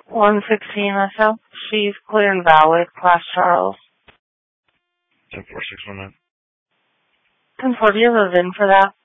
116 SL. She's clear and valid. Class Charles. 10619. 10-4, do you have a VIN for that?